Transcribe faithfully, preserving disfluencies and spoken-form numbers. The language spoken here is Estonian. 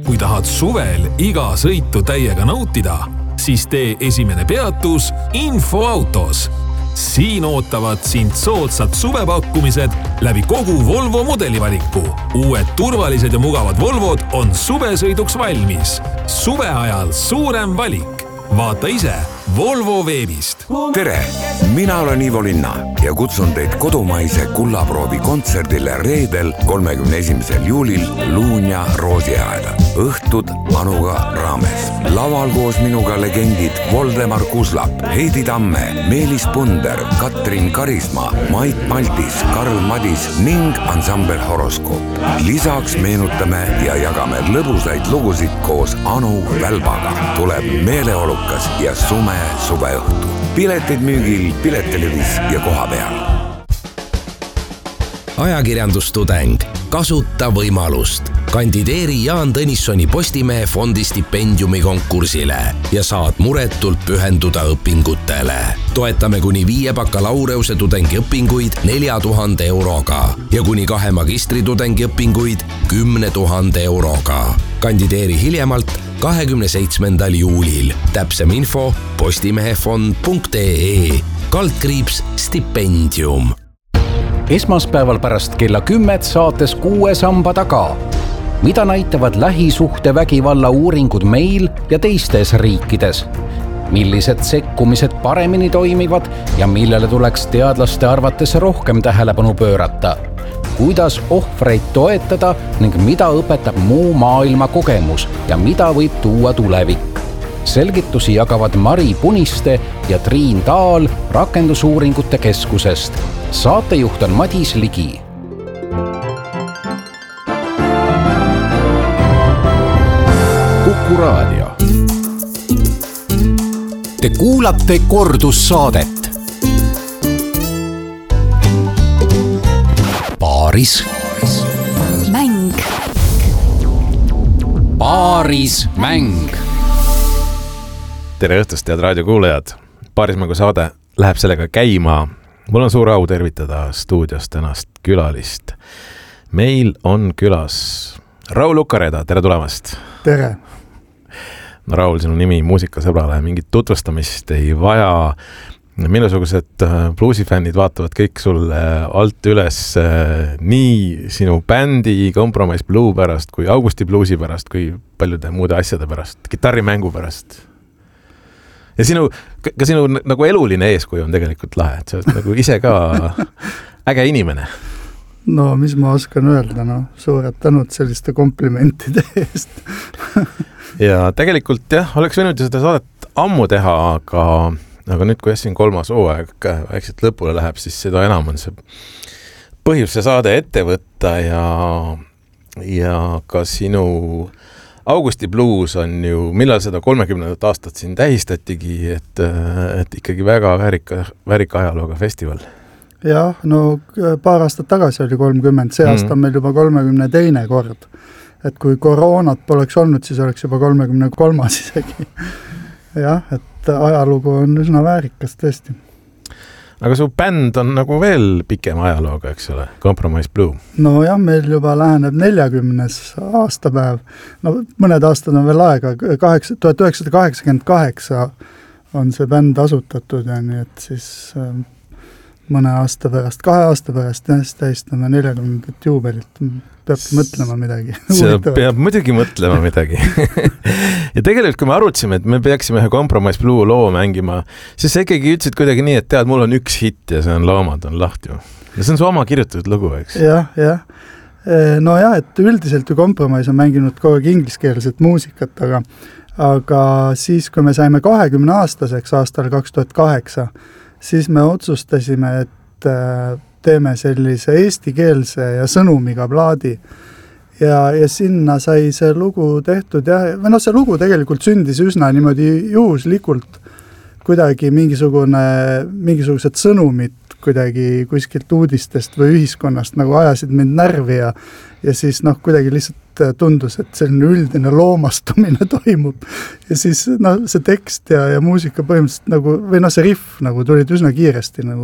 Kui tahad suvel iga sõitu täiega nautida, siis tee esimene peatus Infoautos. Siin ootavad sind soodsad suvepakkumised läbi kogu Volvo modelivaliku. Uued turvalised ja mugavad Volvod on suvesõiduks valmis. Suve ajal suurem valik. Vaata ise Volvo veebist. Tere, mina olen Ivo Linna ja kutsun teid kodumaise kullaproovi kontserdile reedel kolmekümne esimesel juulil Luunja Roosiaeda. Õhtud Anuga raames. Laval koos minuga legendid Voldemar Kuslap, Heidi Tamme, Meelis Punder, Katrin Karisma, Mait Maltis, Karl Madis ning ansambel Horoskoop. Lisaks meenutame ja jagame lõbusaid lugusid koos Anu Välbaga. Tuleb meeleolukas ja sume suveõhtu. Piletid müügil Piletelevis ja koha peal. Ajakirjandustudeng. Kasuta võimalust. Kandideeri Jaan Tõnissoni Postimehe fondi stipendiumi konkursile ja saad muretult pühenduda õpingutele. Toetame kuni viie bakalaureuse tudengi õpinguid nelja tuhande euroga ja kuni kahe magistritudengi õpinguid kümne tuhande euroga. Kandideeri hiljemalt kahekümne seitsmendal juulil. Täpsem info postimehefond punkt ee. Kaldkriips stipendium. Esmaspäeval pärast kella kümmet saates Kuue samba taga. Mida näitavad lähisuhte vägivalla uuringud meil ja teistes riikides? Millised sekkumised paremini toimivad ja millele tuleks teadlaste arvates rohkem tähelepanu pöörata? Kuidas ohvreid toetada ning mida õpetab muu maailma kogemus ja mida võib tuua tulevik? Selgitusi jagavad Mari Puniste ja Triin Taal Rakendusuuringute Keskusest. Saatejuht on Madis Ligi. Kuku Raadio. Te kuulate kordussaadet. Paaris. Mäng. Paaris mäng. Tere õhtust, head raadiokuulajad. Paarismängu saade läheb sellega käima. Mul on suur au tervitada stuudios tänast külalist. Meil on külas Raul Ukareda, tere tulemast. Tere. No Raul, sinu nimi muusikasõbrale mingit tutvustamist ei vaja. Millisugused bluusifännid vaatavad kõik sulle alt üles nii sinu bändi Compromise Blue pärast kui Augusti bluusi pärast kui paljude muude asjade pärast, kitarrimängu pärast. Ja sinu, ka sinu nagu eluline eeskuju on tegelikult lahe, et sa oled nagu ise ka äge inimene. No, mis ma oskan öelda, no, suured tänud selliste komplimentide eest. Ja tegelikult jah, oleks võinud ju seda saadet ammu teha, aga, aga nüüd, kui siin kolmas hooaeg väikselt lõpule läheb, siis seda enam on see põhjus see saade ette võtta ja, ja ka sinu Augusti blues on ju, millal seda kolmekümnendat aastat siin tähistatigi, et, et ikkagi väga väärika, väärika ajalooga festival. Jah, no paar aastat tagasi oli kolmkümmend, see aasta on meil juba kolmekümne teine kord. Et kui koroonat poleks olnud, siis oleks juba kolmekümne kolmas isegi. Jah, et ajalugu on üsna väärikas tõesti. Aga su bänd on nagu veel pikem ajalooga, eks ole, Compromise Blue. No jah, meil juba läheneb neljakümnes aastapäev. No mõned aastad on veel aega, tuhat üheksasada kaheksakümmend kaheksa on see bänd asutatud ja nii, et siis mõne aasta pärast, kahe aasta pärast tähistame neljakümnendat juubelit. Peabki mõtlema midagi. See peab muidugi mõtlema midagi. Ja tegelikult, kui me arutasime, et me peaksime ühe Compromise Blue loo mängima, siis sa ikkagi ütlesid kuidagi nii, et tead, mul on üks hitt ja see on Loomad on lahti. Ja see on su oma kirjutatud lugu, eks? Jah, jah. No jah, et üldiselt ju Compromise on mänginud kogu aeg ingliskeelset muusikat, aga, aga siis, kui me saime kahekümne aastaseks aastal kaks tuhat kaheksa, siis me otsustasime, et teeme sellise eestikeelse ja sõnumiga plaadi. Ja, ja sinna sai see lugu tehtud. Ja, või no see lugu tegelikult sündis üsna niimoodi juhuslikult kuidagi mingisugune, mingisugused sõnumid kuidagi kuskilt uudistest või ühiskonnast nagu ajasid mind närvi ja, ja siis noh, kuidagi lihtsalt tundus, et selline üldine loomastumine toimub. Ja siis noh, see tekst ja, ja muusika põhimõtteliselt nagu, või noh, see riff nagu tulid üsna kiiresti nagu